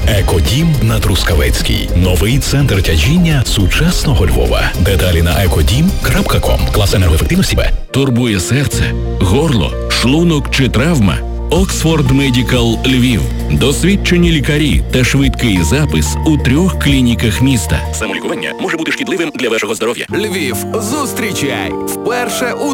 Екодім на Трускавецькій. Новий центр тяжіння сучасного Львова. Деталі на ekodім.com. Клас енергоефективності Б. Турбує серце, горло, шлунок чи травма? Оксфорд Медикал Львів. Досвідчені лікарі та швидкий запис у 3 клініках міста. Самолікування може бути шкідливим для вашого здоров'я. Львів, зустрічай! Вперше у